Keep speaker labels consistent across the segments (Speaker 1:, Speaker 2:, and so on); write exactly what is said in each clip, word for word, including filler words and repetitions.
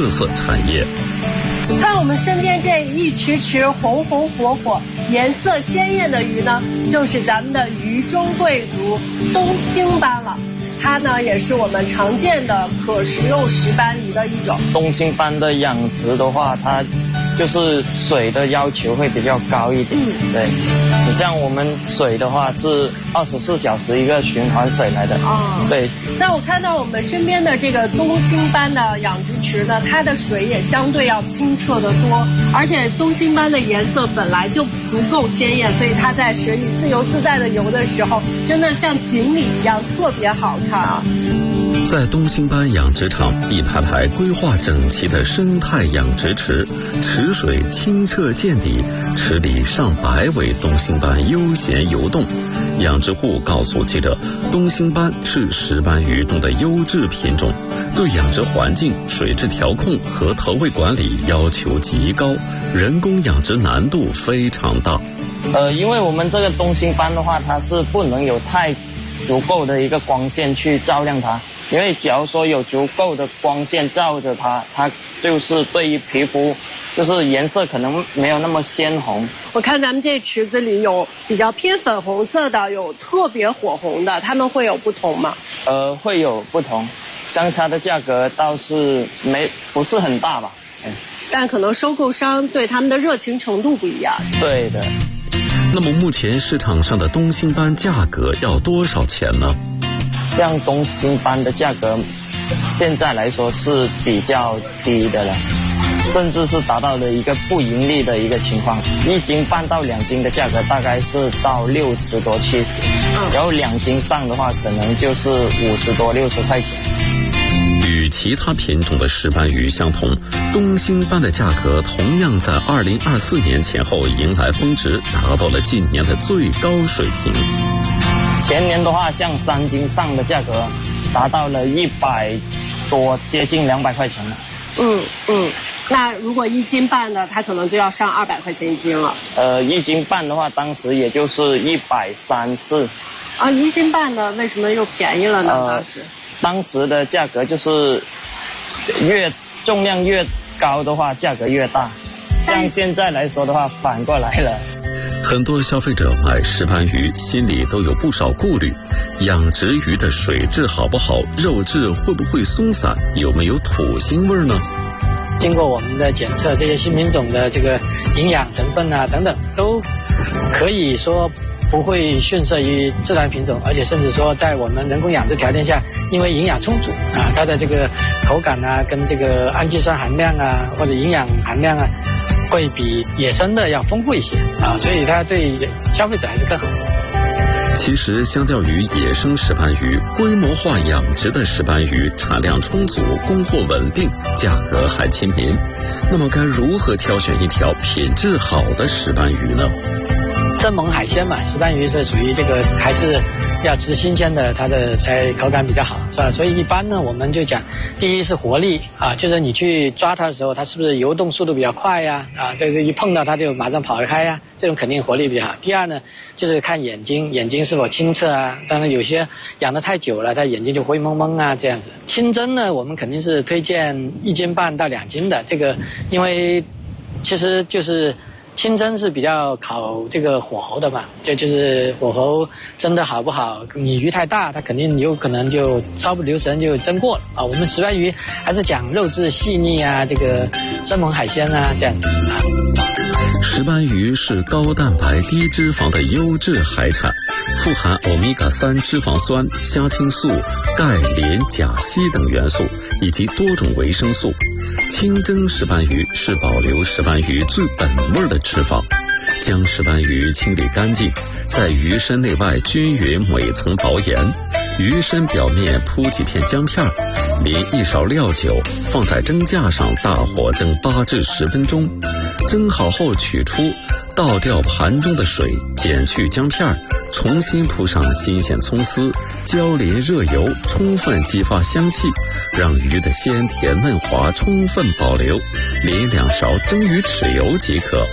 Speaker 1: 特色产业。
Speaker 2: 看我们身边这一池池红红火火、颜色鲜艳的鱼呢，就是咱们的鱼中贵族东星斑了。它呢也是我们常见的可食用石斑鱼的一种。
Speaker 3: 东星斑的养殖的话，它就是水的要求会比较高一点。嗯，对。你像我们水的话是二十四小时一个循环水来的。哦。对。
Speaker 2: 那我看到我们身边的这个东星斑的养殖池呢，它的水也相对要清澈得多，而且东星斑的颜色本来就足够鲜艳，所以它在水里自由自在的游的时候，真的像锦鲤一样特别好看啊。
Speaker 1: 在东星斑养殖场，一排排规划整齐的生态养殖池，池水清澈见底，池里上百尾东星斑悠闲游动。养殖户告诉记者，东星斑是石斑鱼中的优质品种，对养殖环境、水质调控和投喂管理要求极高，人工养殖难度非常大。
Speaker 3: 呃，因为我们这个东星斑的话，它是不能有太足够的一个光线去照亮它，因为假如说有足够的光线照着它，它就是对于皮肤就是颜色可能没有那么鲜红。
Speaker 2: 我看咱们这池子里有比较偏粉红色的，有特别火红的，它们会有不同吗？
Speaker 3: 呃，会有不同，相差的价格倒是没不是很大吧。嗯，
Speaker 2: 但可能收购商对他们的热情程度不一样。
Speaker 3: 对的。
Speaker 1: 那么目前市场上的东星斑价格要多少钱呢？
Speaker 3: 像东星斑的价格，现在来说是比较低的了，甚至是达到了一个不盈利的一个情况。一斤半到两斤的价格大概是到六十多、七十，然后两斤上的话，可能就是五十多、六十块钱。
Speaker 1: 与其他品种的石斑鱼相同，东星斑的价格同样在二零二四年前后迎来峰值，达到了近年的最高水平。
Speaker 3: 前年的话，像三斤上的价格达到了一百多，接近两百块钱了。
Speaker 2: 嗯嗯，那如果一斤半的，它可能就要上二百块钱一斤了。
Speaker 3: 呃，一斤半的话，当时也就是一百三四。
Speaker 2: 啊，一斤半的为什么又便宜了呢？
Speaker 3: 呃、
Speaker 2: 当时？
Speaker 3: 当时的价格就是越重量越高的话，价格越大。像现在来说的话，反过来了。
Speaker 1: 很多消费者买石斑鱼心里都有不少顾虑，养殖鱼的水质好不好，肉质会不会松散，有没有土腥味呢？
Speaker 4: 经过我们的检测，这些新品种的这个营养成分啊等等，都可以说不会逊色于自然品种，而且甚至说在我们人工养殖条件下，因为营养充足啊，它的这个口感啊，跟这个氨基酸含量啊，或者营养含量啊，会比野生的要丰富一些啊，所以它对消费者还是更好。
Speaker 1: 其实相较于野生石斑鱼，规模化养殖的石斑鱼产量充足，供货稳定，价格还亲民。那么该如何挑选一条品质好的石斑鱼呢？
Speaker 4: 生猛海鲜嘛，石斑鱼是属于这个还是要吃新鲜的，它的才口感比较好，是吧？所以一般呢，我们就讲，第一是活力啊，就是你去抓它的时候，它是不是游动速度比较快呀？啊，这个一碰到它就马上跑开呀，这种肯定活力比较好。第二呢，就是看眼睛，眼睛是否清澈啊。当然有些养得太久了，它眼睛就灰蒙蒙啊这样子。清蒸呢，我们肯定是推荐一斤半到两斤的，这个因为其实就是。清蒸是比较考这个火候的嘛，就就是火候蒸的好不好，你鱼太大，它肯定有可能就稍不留神就蒸过了啊。我们石斑鱼还是讲肉质细腻啊，这个生猛海鲜啊这样子啊。
Speaker 1: 石斑鱼是高蛋白低脂肪的优质海产，富含欧米伽三脂肪酸、虾青素、钙、磷、钾、硒等元素以及多种维生素。清蒸石斑鱼是保留石斑鱼最本味的吃法，将石斑鱼清理干净，在鱼身内外均匀每层薄盐，鱼身表面铺几片姜片，淋一勺料酒，放在蒸架上大火蒸八至十分钟。蒸好后取出，倒掉盘中的水，剪去姜片，重新铺上新鲜葱丝，浇淋热油，充分激发香气，让鱼的鲜甜嫩滑充分保留，淋两勺蒸鱼豉油即可。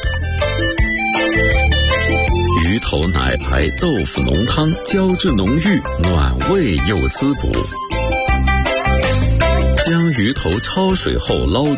Speaker 1: 鱼头奶白豆腐浓汤胶质浓郁，暖胃又滋补。将鱼头焯水后捞